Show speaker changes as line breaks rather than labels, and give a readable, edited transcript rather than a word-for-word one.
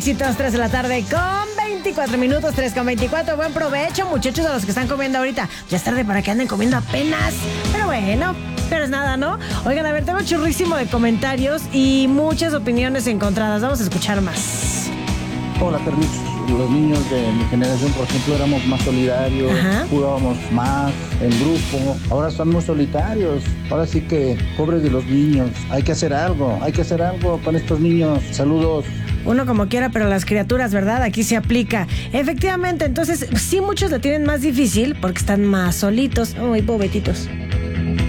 Éxitos, 3 de la tarde con 24 minutos, 3 con 24. Buen provecho, muchachos, a los que están comiendo ahorita. Ya es tarde para que anden comiendo apenas. Pero bueno, pero es nada, ¿no? Oigan, a ver, tengo churrísimo de comentarios y muchas opiniones encontradas. Vamos a escuchar más.
Hola, Carlitos. Los niños de mi generación, por ejemplo, éramos más solidarios, jugábamos más en grupo. Ahora son muy solitarios. Ahora sí que, pobres de los niños. Hay que hacer algo con estos niños. Saludos.
Uno como quiera, pero las criaturas, ¿verdad? Aquí se aplica. Efectivamente, entonces, sí, muchos la tienen más difícil porque están más solitos. Uy, pobretitos.